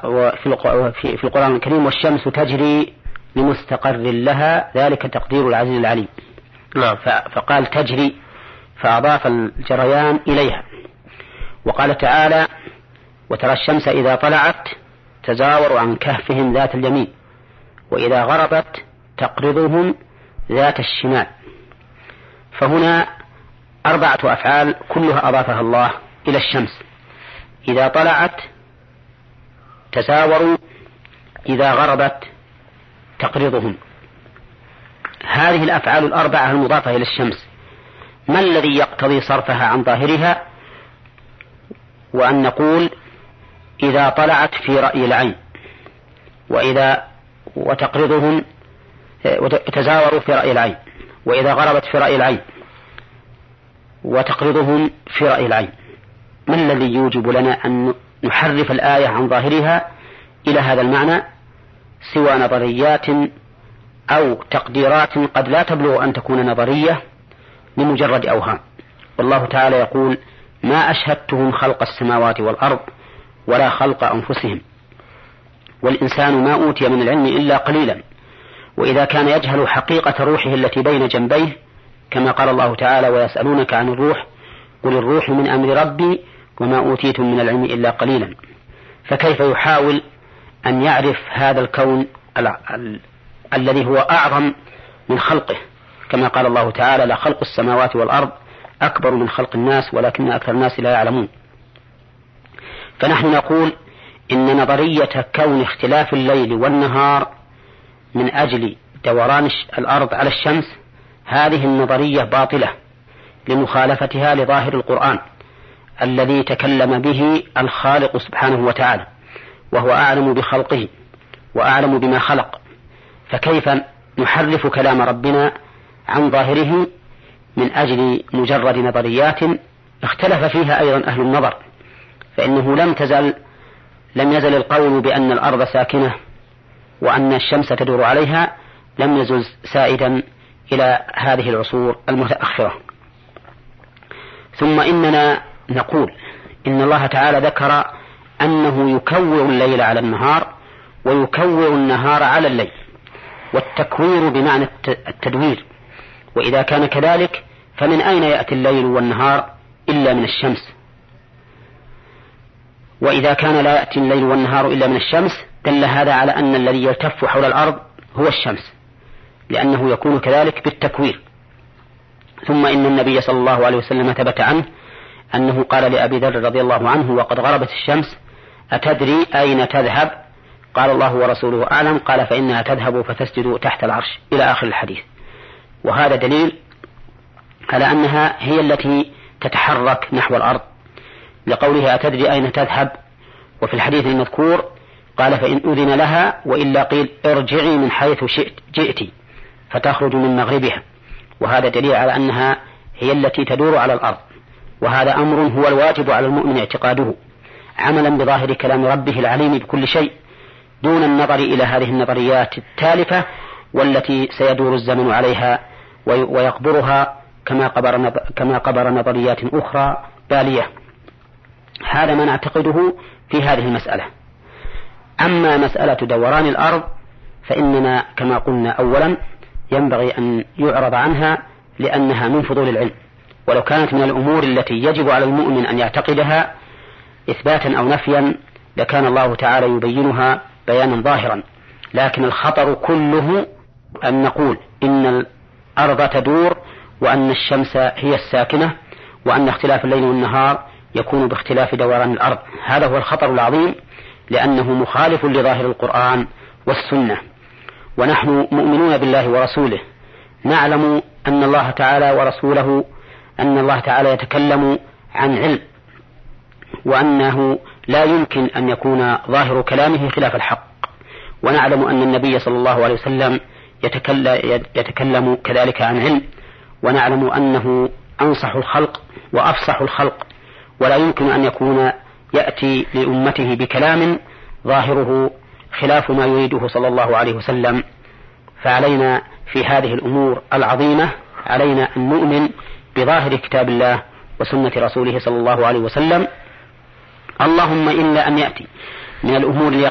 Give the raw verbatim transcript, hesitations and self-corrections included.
في القرآن الكريم والشمس تجري لمستقر لها ذلك تقدير العزيز العليم. فقال تجري فأضاف الجريان إليها. وقال تعالى وترى الشمس إذا طلعت تزاور عن كهفهم ذات اليمين وإذا غربت تقرضهم ذات الشمال. فهنا أربعة أفعال كلها أضافها الله إلى الشمس. إذا طلعت تزاوروا، إذا غربت تقرضهم. هذه الأفعال الأربعة المضافة إلى الشمس ما الذي يقتضي صرفها عن ظاهرها وأن نقول إذا طلعت في رأي العين وإذا وتقرضهم تزاوروا في رأي العين وإذا غربت في رأي العين وتقرضهم في رأي العين؟ ما الذي يوجب لنا أن نحرف الآية عن ظاهرها إلى هذا المعنى سوى نظريات أو تقديرات قد لا تبلغ أن تكون نظرية لمجرد أوهام؟ والله تعالى يقول ما أشهدتهم خلق السماوات والأرض ولا خلق أنفسهم والإنسان ما أوتي من العلم إلا قليلا. وإذا كان يجهل حقيقة روحه التي بين جنبيه كما قال الله تعالى ويسألونك عن الروح قل الروح من أمر ربي وما أوتيتم من العلم إلا قليلا، فكيف يحاول أن يعرف هذا الكون ال ال الذي هو أعظم من خلقه كما قال الله تعالى لا خلق السماوات والأرض أكبر من خلق الناس ولكن أكثر الناس لا يعلمون. فنحن نقول إن نظرية كون اختلاف الليل والنهار من أجل دوران الأرض على الشمس هذه النظرية باطلة لمخالفتها لظاهر القرآن الذي تكلم به الخالق سبحانه وتعالى وهو أعلم بخلقه وأعلم بما خلق. فكيف نحرف كلام ربنا عن ظاهره من أجل مجرد نظريات اختلف فيها أيضا أهل النظر؟ فإنه لم تزل لم يزل القول بأن الأرض ساكنة وأن الشمس تدور عليها لم يزل سائدا إلى هذه العصور المتأخرة. ثم إننا نقول إن الله تعالى ذكر أنه يكور الليل على النهار ويكور النهار على الليل، والتكوير بمعنى التدوير. وإذا كان كذلك فمن أين يأتي الليل والنهار إلا من الشمس؟ وإذا كان لا يأتي الليل والنهار إلا من الشمس دل هذا على أن الذي يلتف حول الأرض هو الشمس لأنه يكون كذلك بالتكوير. ثم إن النبي صلى الله عليه وسلم ثبت عنه أنه قال لأبي ذر رضي الله عنه وقد غربت الشمس أتدري أين تذهب؟ قال الله ورسوله أعلم. قال فإنها تذهب فتسجد تحت العرش إلى آخر الحديث. وهذا دليل على أنها هي التي تتحرك نحو الأرض لقولها أتدري أين تذهب. وفي الحديث المذكور قال فإن أذن لها وإلا قيل ارجعي من حيث شئت جئت فتخرج من مغربها. وهذا دليل على أنها هي التي تدور على الأرض. وهذا أمر هو الواجب على المؤمن اعتقاده عملا بظاهر كلام ربه العليم بكل شيء دون النظر إلى هذه النظريات التالفة والتي سيدور الزمن عليها ويقبرها كما قبر, كما قبر نظريات أخرى بالية. هذا ما نعتقده في هذه المسألة. أما مسألة دوران الأرض فإننا كما قلنا أولا ينبغي أن يعرض عنها لأنها من فضول العلم، ولو كانت من الأمور التي يجب على المؤمن أن يعتقدها إثباتا أو نفيا لكان الله تعالى يبينها بيانا ظاهرا. لكن الخطر كله أن نقول إن الأرض تدور وأن الشمس هي الساكنة وأن اختلاف الليل والنهار يكون باختلاف دوران الأرض. هذا هو الخطر العظيم لأنه مخالف لظاهر القرآن والسنة. ونحن مؤمنون بالله ورسوله نعلم أن الله تعالى ورسوله أن الله تعالى يتكلم عن علم وأنه لا يمكن أن يكون ظاهر كلامه خلاف الحق. ونعلم أن النبي صلى الله عليه وسلم يتكلم كذلك عن علم. ونعلم أنه أنصح الخلق وأفصح الخلق ولا يمكن أن يكون يأتي لأمته بكلام ظاهره خلاف ما يريده صلى الله عليه وسلم. فعلينا في هذه الأمور العظيمة علينا أن نؤمن بظاهر كتاب الله وسنة رسوله صلى الله عليه وسلم. اللهم إلا أن يأتي من الأمور